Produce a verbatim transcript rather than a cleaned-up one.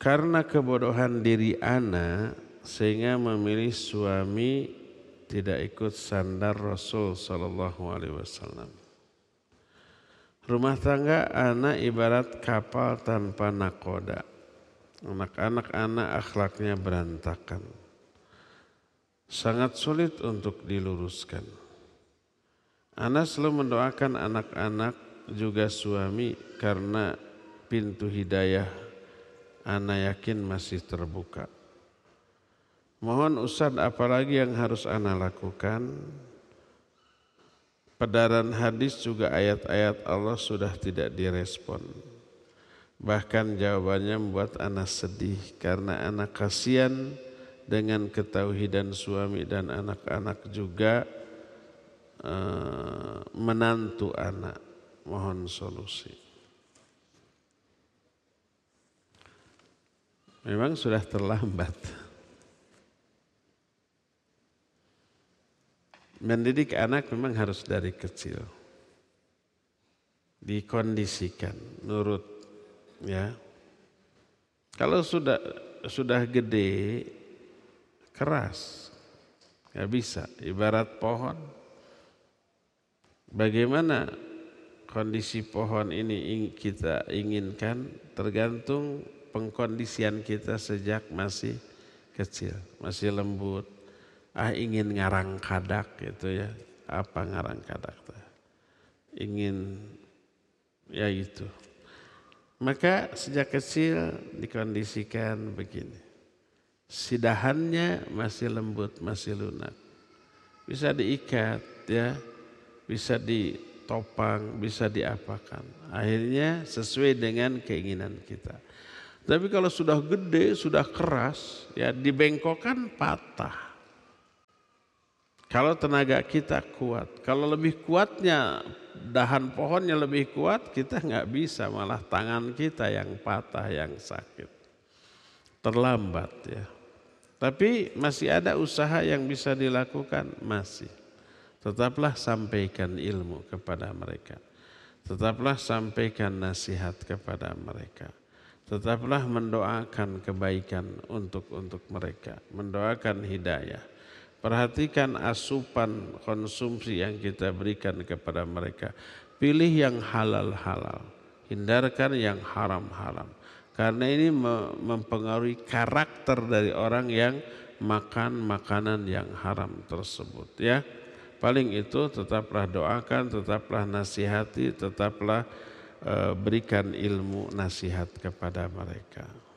karena kebodohan diri ana sehingga memilih suami tidak ikut sandar Rasul sallallahu alaihi wasallam. Rumah tangga ana ibarat kapal tanpa nakoda. Anak-anak ana akhlaknya berantakan. Sangat sulit untuk diluruskan. Ana selalu mendoakan anak-anak juga suami karena pintu hidayah ana yakin masih terbuka. Mohon Ustaz, apalagi yang harus ana lakukan? Pedaran hadis juga ayat-ayat Allah sudah tidak direspon. Bahkan jawabannya membuat ana sedih karena ana kasihan dengan ketauhidan suami dan anak-anak juga uh, menantu anak. Mohon solusi. Memang sudah terlambat. Mendidik anak memang harus dari kecil. Dikondisikan, nurut, ya. Kalau sudah sudah gede, keras, nggak bisa. Ibarat pohon. Bagaimana kondisi pohon ini kita inginkan tergantung pengkondisian kita sejak masih kecil, masih lembut. Ah ingin ngarang kadak gitu ya. Apa ngarang kadak? Ingin ya itu. Maka sejak kecil dikondisikan begini. Si dahannya masih lembut, masih lunak. Bisa diikat ya, bisa ditopang, bisa diapakan. Akhirnya sesuai dengan keinginan kita. Tapi kalau sudah gede, sudah keras, ya dibengkokkan patah. Kalau tenaga kita kuat, kalau lebih kuatnya dahan pohonnya lebih kuat, kita nggak bisa, malah tangan kita yang patah, yang sakit. Terlambat ya. Tapi masih ada usaha yang bisa dilakukan, masih. Tetaplah sampaikan ilmu kepada mereka. Tetaplah sampaikan nasihat kepada mereka. Tetaplah mendoakan kebaikan untuk untuk mereka, mendoakan hidayah. Perhatikan asupan konsumsi yang kita berikan kepada mereka. Pilih yang halal-halal, hindarkan yang haram-haram. Karena ini mempengaruhi karakter dari orang yang makan makanan yang haram tersebut. Ya, paling itu tetaplah doakan, tetaplah nasihati, tetaplah uh, berikan ilmu nasihat kepada mereka.